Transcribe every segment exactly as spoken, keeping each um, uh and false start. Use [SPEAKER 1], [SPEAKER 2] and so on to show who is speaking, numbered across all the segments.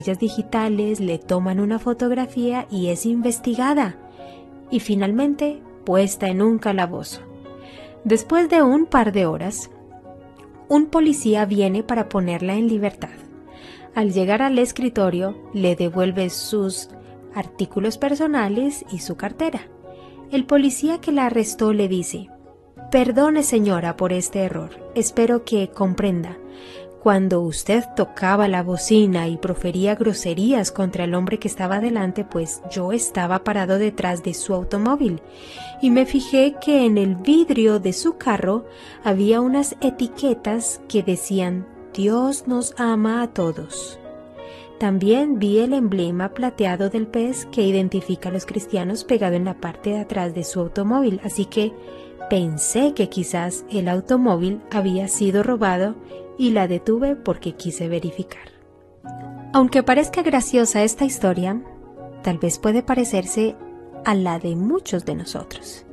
[SPEAKER 1] huellas digitales, le toman una fotografía y es investigada y finalmente puesta en un calabozo. Después de un par de horas, un policía viene para ponerla en libertad. Al llegar al escritorio, le devuelve sus artículos personales y su cartera. El policía que la arrestó le dice: «Perdone, señora, por este error. Espero que comprenda. Cuando usted tocaba la bocina y profería groserías contra el hombre que estaba delante, pues yo estaba parado detrás de su automóvil y me fijé que en el vidrio de su carro había unas etiquetas que decían: Dios nos ama a todos. También vi el emblema plateado del pez que identifica a los cristianos pegado en la parte de atrás de su automóvil, así que pensé que quizás el automóvil había sido robado y la detuve porque quise verificar». Aunque parezca graciosa esta historia, tal vez puede parecerse a la de muchos de nosotros.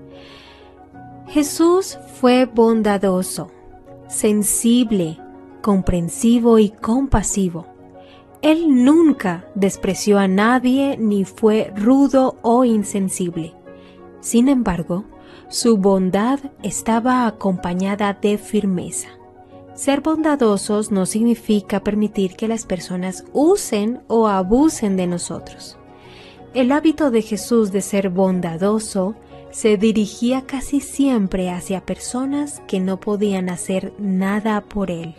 [SPEAKER 1] Jesús fue bondadoso, sensible, comprensivo y compasivo. Él nunca despreció a nadie ni fue rudo o insensible. Sin embargo, su bondad estaba acompañada de firmeza. Ser bondadosos no significa permitir que las personas usen o abusen de nosotros. El hábito de Jesús de ser bondadoso se dirigía casi siempre hacia personas que no podían hacer nada por él.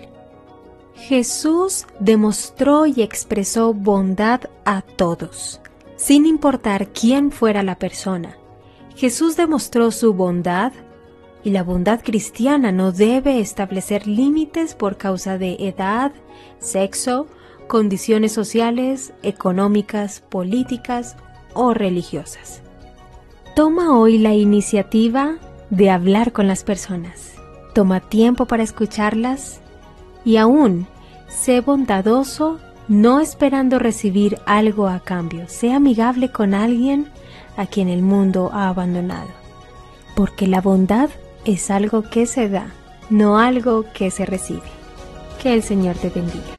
[SPEAKER 1] Jesús demostró y expresó bondad a todos, sin importar quién fuera la persona. Jesús demostró su bondad, y la bondad cristiana no debe establecer límites por causa de edad, sexo, condiciones sociales, económicas, políticas o religiosas. Toma hoy la iniciativa de hablar con las personas. Toma tiempo para escucharlas y aún sé bondadoso, no esperando recibir algo a cambio. Sé amigable con alguien a quien el mundo ha abandonado, porque la bondad es algo que se da, no algo que se recibe. Que el Señor te bendiga.